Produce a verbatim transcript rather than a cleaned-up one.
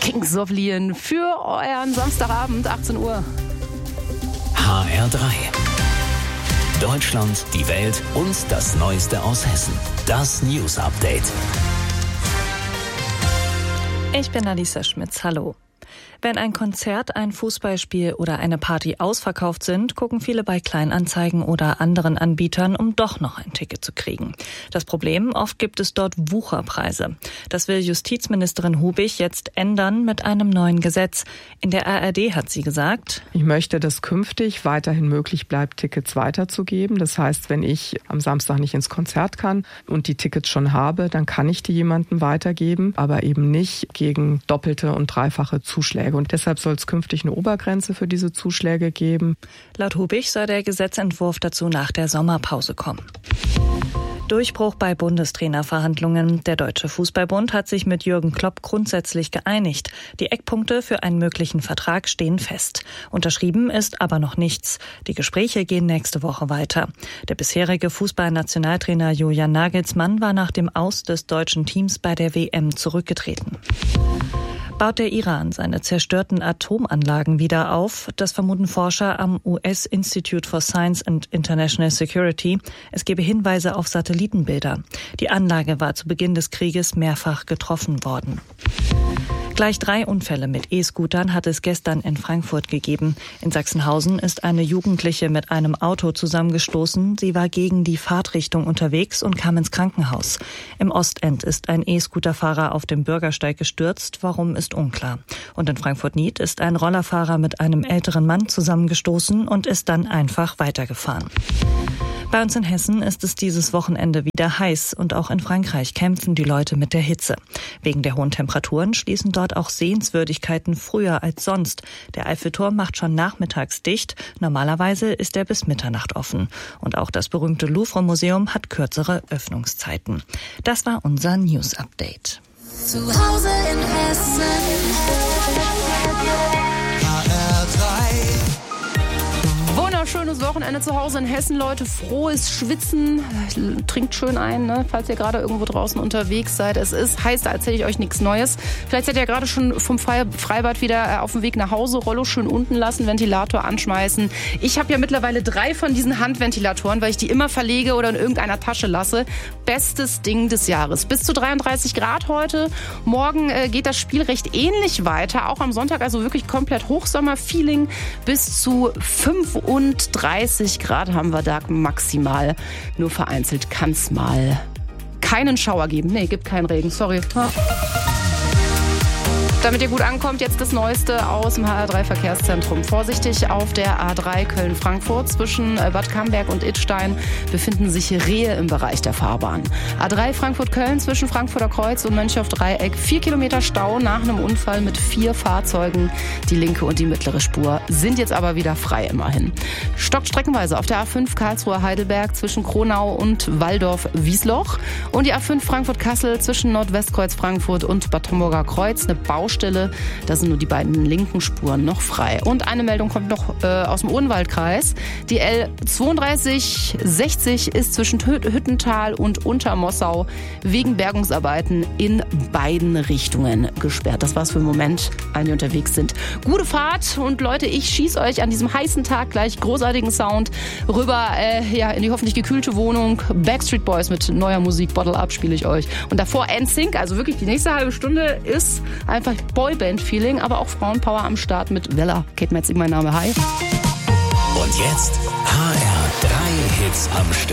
Kings of Leon für euren Samstagabend, achtzehn Uhr. H R drei. Deutschland, die Welt und das Neueste aus Hessen. Das News Update. Ich bin Alisa Schmitz. Hallo. Wenn ein Konzert, ein Fußballspiel oder eine Party ausverkauft sind, gucken viele bei Kleinanzeigen oder anderen Anbietern, um doch noch ein Ticket zu kriegen. Das Problem, oft gibt es dort Wucherpreise. Das will Justizministerin Hubich jetzt ändern mit einem neuen Gesetz. In der A R D hat sie gesagt: Ich möchte, dass künftig weiterhin möglich bleibt, Tickets weiterzugeben. Das heißt, wenn ich am Samstag nicht ins Konzert kann und die Tickets schon habe, dann kann ich die jemandem weitergeben, aber eben nicht gegen doppelte und dreifache Zuschläge. Und deshalb soll es künftig eine Obergrenze für diese Zuschläge geben. Laut Hubich soll der Gesetzentwurf dazu nach der Sommerpause kommen. Durchbruch bei Bundestrainerverhandlungen. Der Deutsche Fußballbund hat sich mit Jürgen Klopp grundsätzlich geeinigt. Die Eckpunkte für einen möglichen Vertrag stehen fest. Unterschrieben ist aber noch nichts. Die Gespräche gehen nächste Woche weiter. Der bisherige Fußballnationaltrainer Julian Nagelsmann war nach dem Aus des deutschen Teams bei der W M zurückgetreten. Baut der Iran seine zerstörten Atomanlagen wieder auf? Das vermuten Forscher am U S Institute for Science and International Security. Es gebe Hinweise auf Satellitenbilder. Die Anlage war zu Beginn des Krieges mehrfach getroffen worden. Gleich drei Unfälle mit E-Scootern hat es gestern in Frankfurt gegeben. In Sachsenhausen ist eine Jugendliche mit einem Auto zusammengestoßen. Sie war gegen die Fahrtrichtung unterwegs und kam ins Krankenhaus. Im Ostend ist ein E-Scooterfahrer auf dem Bürgersteig gestürzt. Warum, ist unklar. Und in Frankfurt-Nied ist ein Rollerfahrer mit einem älteren Mann zusammengestoßen und ist dann einfach weitergefahren. Bei uns in Hessen ist es dieses Wochenende wieder heiß und auch in Frankreich kämpfen die Leute mit der Hitze. Wegen der hohen Temperaturen schließen dort auch Sehenswürdigkeiten früher als sonst. Der Eiffelturm macht schon nachmittags dicht. Normalerweise ist er bis Mitternacht offen. Und auch das berühmte Louvre-Museum hat kürzere Öffnungszeiten. Das war unser News-Update. Zu Hause in Hessen. H R drei. Wunderschönes Wochenende zu Hause in Hessen, Leute. Frohes Schwitzen. Trinkt schön ein, ne? Falls ihr gerade irgendwo draußen unterwegs seid. Es ist heiß, da erzähle ich euch nichts Neues. Vielleicht seid ihr gerade schon vom Freibad wieder auf dem Weg nach Hause. Rollo schön unten lassen, Ventilator anschmeißen. Ich habe ja mittlerweile drei von diesen Handventilatoren, weil ich die immer verlege oder in irgendeiner Tasche lasse. Bestes Ding des Jahres. Bis zu dreiunddreißig Grad heute. Morgen äh, geht das Spiel recht ähnlich weiter. Auch am Sonntag, also wirklich komplett Hochsommer-Feeling. Bis zu fünfunddreißig Grad haben wir da maximal. Nur vereinzelt kann es mal keinen Schauer geben. Nee, gibt keinen Regen. Sorry. Damit ihr gut ankommt, jetzt das Neueste aus dem H R drei Verkehrszentrum. Vorsichtig auf der A drei Köln-Frankfurt. Zwischen Bad Camberg und Idstein befinden sich Rehe im Bereich der Fahrbahn. A drei Frankfurt-Köln zwischen Frankfurter Kreuz und Mönchhoff-Dreieck. Vier Kilometer Stau nach einem Unfall mit vier Fahrzeugen. Die linke und die mittlere Spur sind jetzt aber wieder frei immerhin. Stockt streckenweise auf der A fünf Karlsruhe-Heidelberg zwischen Kronau und Walldorf-Wiesloch. Und die A fünf Frankfurt-Kassel zwischen Nordwestkreuz Frankfurt und Bad Homburger Kreuz. Eine Baustelle. Da sind nur die beiden linken Spuren noch frei. Und eine Meldung kommt noch äh, aus dem Odenwaldkreis. Die L zweiunddreißig sechzig ist zwischen Hüttental und Untermossau wegen Bergungsarbeiten in beiden Richtungen gesperrt. Das war's für den Moment, alle die unterwegs sind. Gute Fahrt und Leute, ich schieße euch an diesem heißen Tag gleich großartigen Sound rüber äh, ja, in die hoffentlich gekühlte Wohnung. Backstreet Boys mit neuer Musik, Bottle Up spiele ich euch. Und davor N Sync, also wirklich die nächste halbe Stunde ist einfach Boyband-Feeling, aber auch Frauenpower am Start mit Vella. Kate Metzing, mein Name, hi. Und jetzt H R drei Hits am Stück.